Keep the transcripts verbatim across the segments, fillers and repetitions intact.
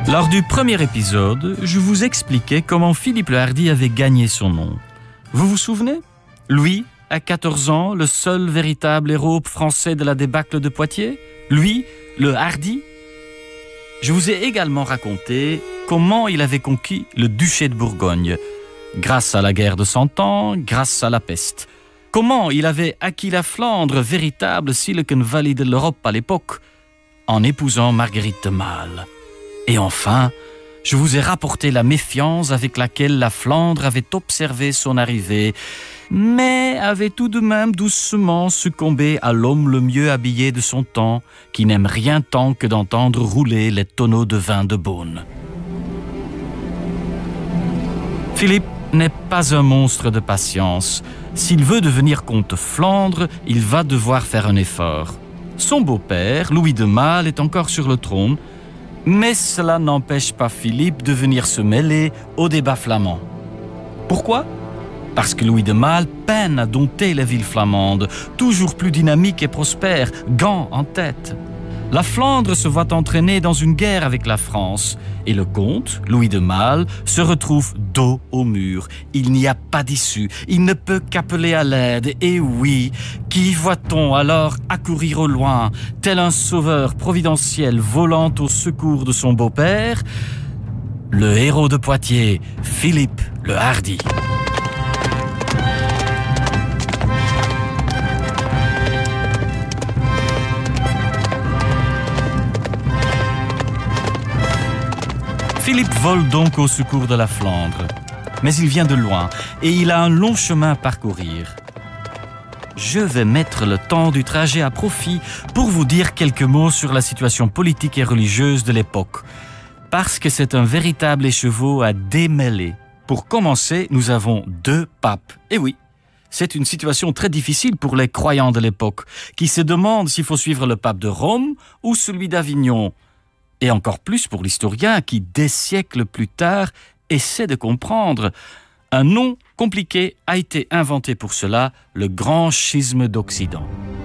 Lors du premier épisode, je vous expliquais comment Philippe le Hardi avait gagné son nom. Vous vous souvenez? Lui, à quatorze ans, le seul véritable héros français de la débâcle de Poitiers? Lui, le Hardi? Je vous ai également raconté comment il avait conquis le duché de Bourgogne, grâce à la guerre de Cent Ans, grâce à la peste. Comment il avait acquis la Flandre, véritable Silicon Valley de l'Europe à l'époque, en épousant Marguerite de Malle. Et enfin, je vous ai rapporté la méfiance avec laquelle la Flandre avait observé son arrivée, mais avait tout de même doucement succombé à l'homme le mieux habillé de son temps, qui n'aime rien tant que d'entendre rouler les tonneaux de vin de Beaune. Philippe n'est pas un monstre de patience. S'il veut devenir comte Flandre, il va devoir faire un effort. Son beau-père, Louis de Malle, est encore sur le trône, mais cela n'empêche pas Philippe de venir se mêler au débat flamand. Pourquoi? Parce que Louis de Malle peine à dompter les villes flamandes, toujours plus dynamiques et prospères, Gand en tête. La Flandre se voit entraîner dans une guerre avec la France, et le comte, Louis de Malle, se retrouve dos au mur. Il n'y a pas d'issue, il ne peut qu'appeler à l'aide, et oui, qui voit-on alors accourir au loin, tel un sauveur providentiel volant au secours de son beau-père? Le héros de Poitiers, Philippe le Hardi. Philippe vole donc au secours de la Flandre, mais il vient de loin et il a un long chemin à parcourir. Je vais mettre le temps du trajet à profit pour vous dire quelques mots sur la situation politique et religieuse de l'époque, parce que c'est un véritable écheveau à démêler. Pour commencer, nous avons deux papes. Et oui, c'est une situation très difficile pour les croyants de l'époque, qui se demandent s'il faut suivre le pape de Rome ou celui d'Avignon. Et encore plus pour l'historien qui, des siècles plus tard, essaie de comprendre. Un nom compliqué a été inventé pour cela, le grand schisme d'Occident.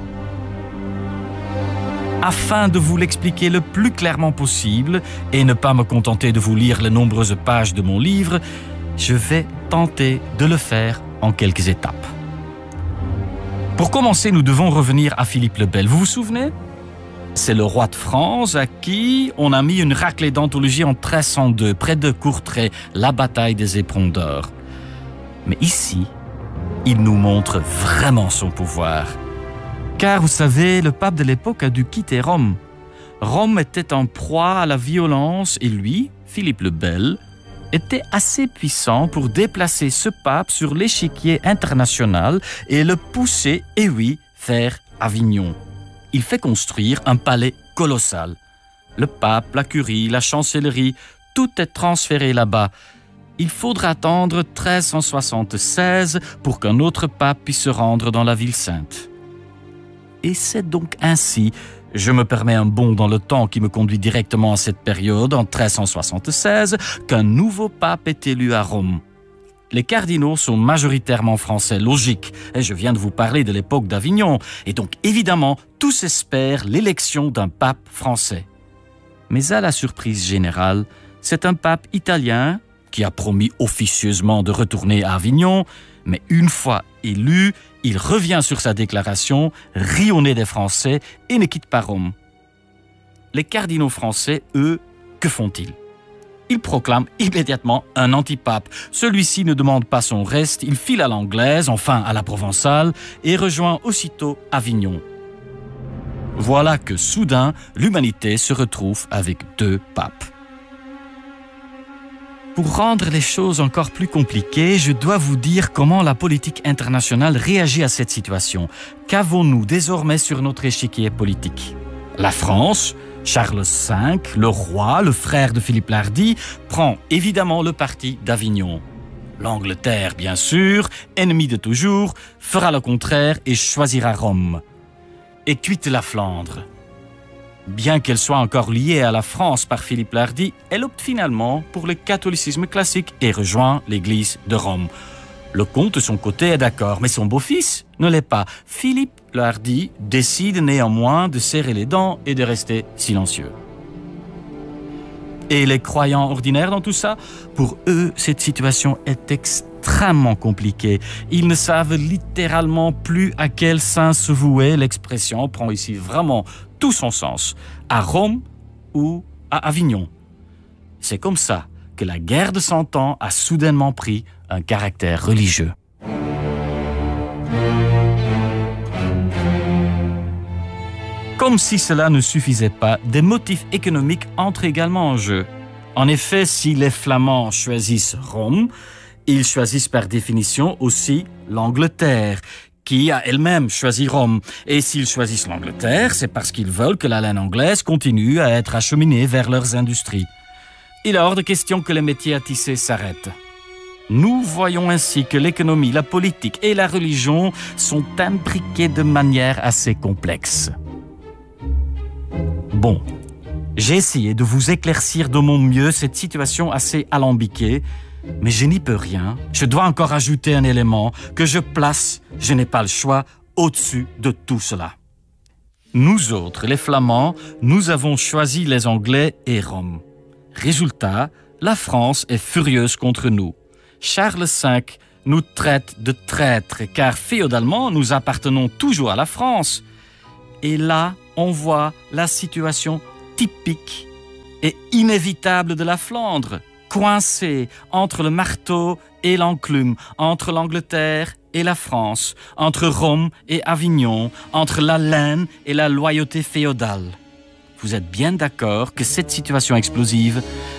Afin de vous l'expliquer le plus clairement possible et ne pas me contenter de vous lire les nombreuses pages de mon livre, je vais tenter de le faire en quelques étapes. Pour commencer, nous devons revenir à Philippe le Bel. Vous vous souvenez ? C'est le roi de France à qui on a mis une raclée d'anthologie en treize cent deux, près de Courtrai, la bataille des éperons d'or. Mais ici, il nous montre vraiment son pouvoir. Car vous savez, le pape de l'époque a dû quitter Rome. Rome était en proie à la violence et lui, Philippe le Bel, était assez puissant pour déplacer ce pape sur l'échiquier international et le pousser, et oui, vers Avignon. Il fait construire un palais colossal. Le pape, la curie, la chancellerie, tout est transféré là-bas. Il faudra attendre treize cent soixante-seize pour qu'un autre pape puisse se rendre dans la ville sainte. Et c'est donc ainsi, je me permets un bond dans le temps qui me conduit directement à cette période, en treize cent soixante-seize, qu'un nouveau pape est élu à Rome. Les cardinaux sont majoritairement français, logique. Et je viens de vous parler de l'époque d'Avignon. Et donc, évidemment, tous espèrent l'élection d'un pape français. Mais à la surprise générale, c'est un pape italien qui a promis officieusement de retourner à Avignon. Mais une fois élu, il revient sur sa déclaration, rit au nez des Français et ne quitte pas Rome. Les cardinaux français, eux, que font-ils ? Il proclame immédiatement un antipape. Celui-ci ne demande pas son reste, il file à l'anglaise, enfin à la provençale, et rejoint aussitôt Avignon. Voilà que soudain, l'humanité se retrouve avec deux papes. Pour rendre les choses encore plus compliquées, je dois vous dire comment la politique internationale réagit à cette situation. Qu'avons-nous désormais sur notre échiquier politique ? La France, Charles cinq, le roi, le frère de Philippe l'Hardi, prend évidemment le parti d'Avignon. L'Angleterre, bien sûr, ennemi de toujours, fera le contraire et choisira Rome. Et quitte la Flandre. Bien qu'elle soit encore liée à la France par Philippe l'Hardi, elle opte finalement pour le catholicisme classique et rejoint l'église de Rome. Le comte, de son côté, est d'accord, mais son beau-fils ne l'est pas. Philippe le Hardi décide néanmoins de serrer les dents et de rester silencieux. Et les croyants ordinaires dans tout ça? Pour eux, cette situation est extrêmement compliquée. Ils ne savent littéralement plus à quel saint se vouer. L'expression prend ici vraiment tout son sens. À Rome ou à Avignon. C'est comme ça que la guerre de Cent Ans a soudainement pris un caractère religieux. Comme si cela ne suffisait pas, des motifs économiques entrent également en jeu. En effet, si les Flamands choisissent Rome, ils choisissent par définition aussi l'Angleterre, qui a elle-même choisi Rome. Et s'ils choisissent l'Angleterre, c'est parce qu'ils veulent que la laine anglaise continue à être acheminée vers leurs industries. Il est hors de question que les métiers à tisser s'arrêtent. Nous voyons ainsi que l'économie, la politique et la religion sont imbriquées de manière assez complexe. Bon, j'ai essayé de vous éclaircir de mon mieux cette situation assez alambiquée, mais je n'y peux rien. Je dois encore ajouter un élément que je place, je n'ai pas le choix, au-dessus de tout cela. Nous autres, les Flamands, nous avons choisi les Anglais et Rome. Résultat, la France est furieuse contre nous. Charles cinq nous traite de traîtres, car féodalement, nous appartenons toujours à la France. Et là, on voit la situation typique et inévitable de la Flandre, coincée entre le marteau et l'enclume, entre l'Angleterre et la France, entre Rome et Avignon, entre la laine et la loyauté féodale. Vous êtes bien d'accord que cette situation explosive